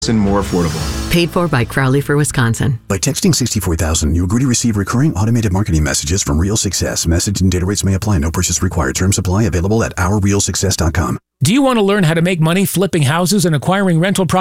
and more affordable. Paid for by Crowley for Wisconsin. By texting 64,000, you agree to receive recurring automated marketing messages from Real Success. Message and data rates may apply. No purchase required. Terms apply. Available at ourrealsuccess.com. Do you want to learn how to make money flipping houses and acquiring rental properties?